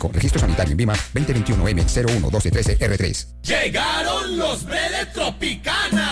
México. Registro sanitario en Vima 2021 M011213 R3. Llegaron los Bredes Tropicana.